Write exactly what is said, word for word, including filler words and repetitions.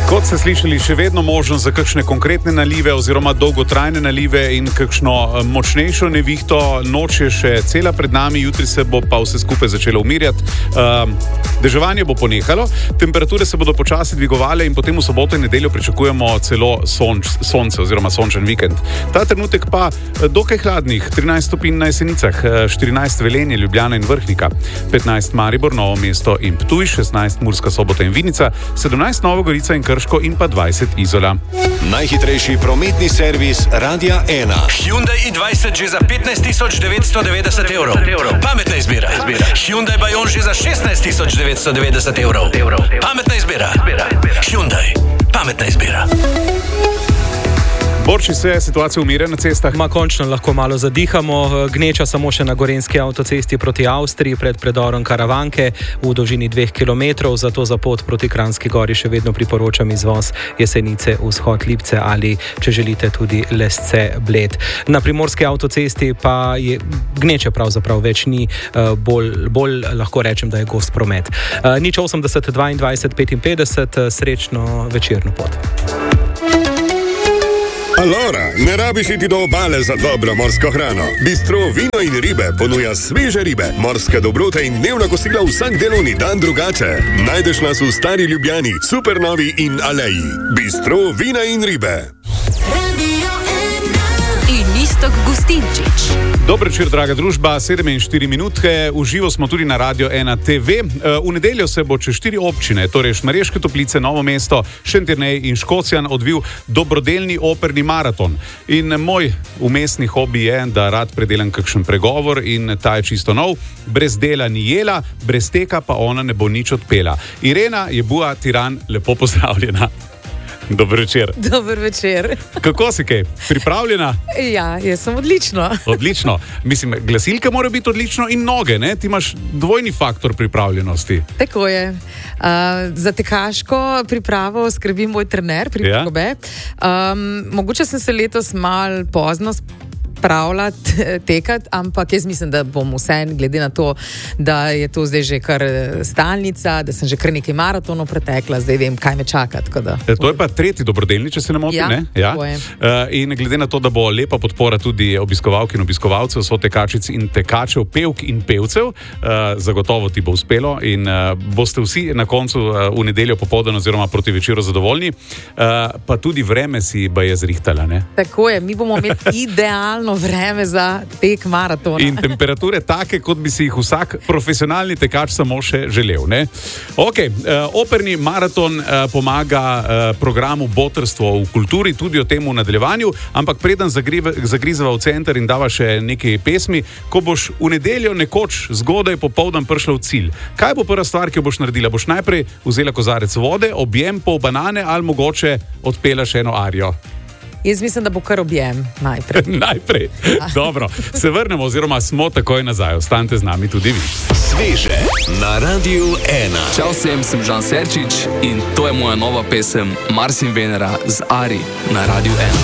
Kot ste slišali, še vedno možnost za kakšne konkretne nalive oziroma dolgotrajne nalive in kakšno močnejšo nevihto. Noč je še cela pred nami, jutri se bo pa vse skupaj začelo umirjati. Uh, deževanje bo ponehalo, temperature se bodo počasi dvigovale in potem v soboto in nedeljo pričakujemo celo sonč, sonce oziroma sončen vikend. Ta trenutek pa dokaj hladnih, trinajst stopinj na Jesenicah, štirinajst Velenje, Ljubljana in Vrhnika, petnajst Maribor, Novo mesto in Ptuj, šestnajst Murska Sobota in Vinica, sedemnajst Nova Gorica in Krško in pa dvajset Izola. Najhitrejši prometni servis Radia ena. Hyundai i dvajset že za petnajst tisoč devetsto devetdeset evrov. Pametna izbira. Hyundai Bayon že za šestnajst tisoč devetsto devetdeset evrov. Pametna izbira. Hyundai. Pametna izbira. Borči se, situacija umirja na cestah. Ma končno lahko malo zadihamo. Gneča samo še na gorenjski avtocesti proti Avstriji pred predorom Karavanke v dolžini dveh kilometrov, zato za pot proti Kranjski Gori še vedno priporočam izvoz Jesenice, vzhod Lipce ali, če želite, tudi Lesce Bled. Na primorski avtocesti pa je gneče pravzaprav več ni, bolj, bolj lahko rečem, da je gost promet. Nič osemdeset dvaindvajset petinpetdeset, srečno večerno pot. Alora, ne rabiš iti do obale za dobro morsko hrano. Bistro Vino in ribe ponuja sveže ribe, morske dobrote in dnevna kosila vsak delovni dan drugače. Najdeš nas v Stari Ljubljani, Supernovi in Aleji. Bistro Vina in ribe. In Iztok Gustinčič. Dober večer, draga družba, sedem in štiri minutke, uživo smo tudi na Radio ena T V. V nedeljo se bo čez štiri občine, torej Šmarješke Toplice, Novo mesto, Šentjernej in Škocjan odvil dobrodelni operni maraton. In moj umestni hobi je, da rad predelam kakšen pregovor in ta je čisto nov. Brez dela ni jela, brez teka pa ona ne bo nič odpela. Irena Jebua Tiran, lepo pozdravljena. Dober večer. Dober večer. Kako si kaj? Pripravljena? Ja, jaz sem odlično. Odlično. Mislim, glasilke morajo biti odlično in noge, ne? Ti imaš dvojni faktor pripravljenosti. Tako je. Uh, za tekaško pripravo skrbi moj trener pri Ja. Kobe. Um, mogoče sem se letos mal pozno spravljati, tekati, ampak jaz mislim, da bom vse, glede na to, da je to zdaj že kar stalnica, da sem že kar nekaj maratonov pretekla, zdaj vem, kaj me čaka. Da... E, to je pa tretji dobrodelni, če se ne motim, Ja, ne? Ja. tako je. Uh, in glede na to, da bo lepa podpora tudi obiskovalk in obiskovalcev, so tekačic in tekačev, pevk in pevcev, uh, zagotovo ti bo uspelo in uh, boste vsi na koncu uh, v nedeljo popoldan oziroma proti večeru zadovoljni. Uh, pa tudi vreme si ba je zrihtala, ne? Tako je, mi bomo imeli idealno vreme za tek maratona. In temperature take, kot bi si jih vsak profesionalni tekač samo še želel, ne? Ok, uh, operni maraton uh, pomaga uh, programu Botrstvo v kulturi, tudi o tem v nadaljevanju, ampak preden zagrive, zagrizava v center in dava še nekaj pesmi, ko boš v nedeljo nekoč zgodaj popoldan prišla v cilj. Kaj bo prva stvar, ki jo boš naredila? Boš najprej vzela kozarec vode, objem, pol banane ali mogoče odpela še eno arijo? Jaz mislim, da bo kar objem najprej. Najprej. Dobro, se vrnemo oziroma smo takoj nazaj. Ostanite z nami tudi vi. Sveže na Radiu ena. Čau vsem, sem Žan Serčič in to je moja nova pesem Mars in Venera z Ari na Radiu ena.